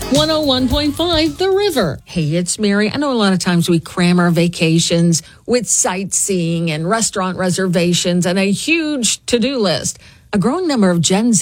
101.5 The River. Hey, it's Mary. I know a lot of times we cram our vacations with sightseeing and restaurant reservations and a huge to-do list. A growing number of Gen Z